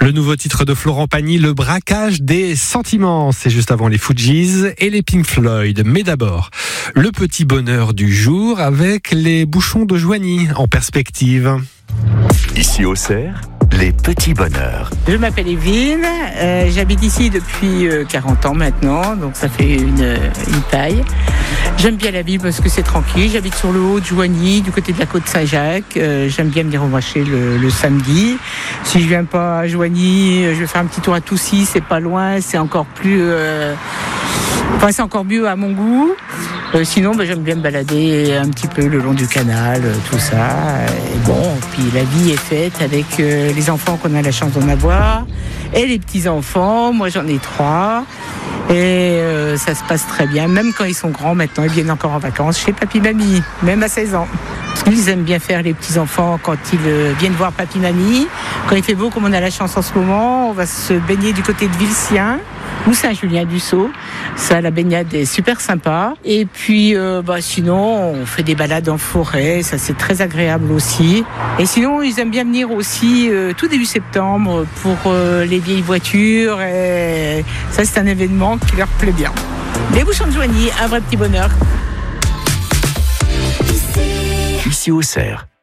Le nouveau titre de Florent Pagny, Le braquage des sentiments. C'est juste avant les Fujis et les Pink Floyd. Mais d'abord, le petit bonheur du jour avec les bouchons de Joigny en perspective. Ici au Cerf, les petits bonheurs. Je m'appelle Evelyne, j'habite ici depuis 40 ans maintenant, donc ça fait une taille. J'aime bien la ville parce que c'est tranquille, j'habite sur le haut de Joigny, du côté de la côte Saint-Jacques. J'aime bien venir au marché le samedi. Si je viens pas à Joigny, je vais faire un petit tour à Toussy, c'est pas loin, c'est encore plus... c'est encore mieux à mon goût. Sinon, j'aime bien me balader un petit peu le long du canal, tout ça. Et bon, puis la vie est faite avec les enfants qu'on a la chance d'en avoir et les petits-enfants. Moi, j'en ai 3. Et ça se passe très bien. Même quand ils sont grands maintenant, ils viennent encore en vacances chez papy-mamie, même à 16 ans. Ils aiment bien faire les petits-enfants quand ils viennent voir papy-mamie. Quand il fait beau, comme on a la chance en ce moment, on va se baigner du côté de Vilsien ou Saint-Julien-du-Sault. Ça, la baignade est super sympa. Et puis, sinon, on fait des balades en forêt. Ça, c'est très agréable aussi. Et sinon, ils aiment bien venir aussi tout début septembre pour les vieilles voitures. Et ça, c'est un événement qui leur plaît bien. Les bouchons de Joigny, un vrai petit bonheur. Ici au Cerf.